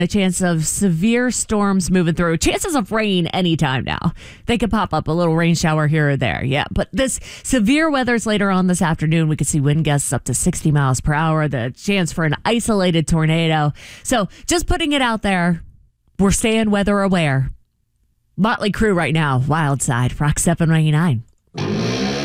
A chance of severe storms moving through. Chances of rain anytime now. They could pop up a little rain shower here or there. Yeah, but this severe weather's later on this afternoon. We could see wind gusts up to 60 miles per hour. The chance for an isolated tornado. So just putting it out there. We're staying weather aware. Motley Crue right now. Wild Side. Rock 799.